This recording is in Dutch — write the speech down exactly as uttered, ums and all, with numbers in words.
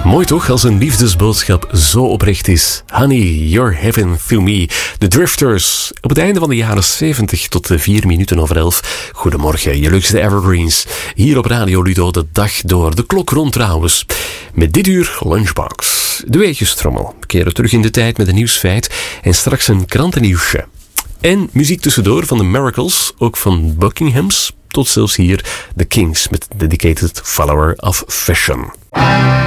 Mooi toch, als een liefdesboodschap zo oprecht is. Honey, you're heaven through me. De Drifters. Op het einde van de jaren zeventig tot de vier minuten over elf. Goedemorgen, je leukste evergreens. Hier op Radio Ludo de dag door. De klok rond trouwens. Met dit uur Lunchbox. De weetjestrommel. We keren terug in de tijd met een nieuwsfeit. En straks een krantennieuwsje. En muziek tussendoor van de Miracles. Ook van Buckinghams. Tot zelfs hier de Kings met Dedicated Follower of Fashion.